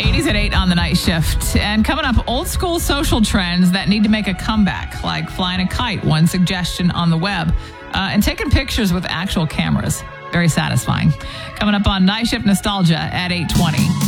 80s at 8 on the night shift. And coming up, old school social trends that need to make a comeback, like flying a kite, one suggestion on the web, and taking pictures with actual cameras. Very satisfying. Coming up on Night Shift Nostalgia at 8:20.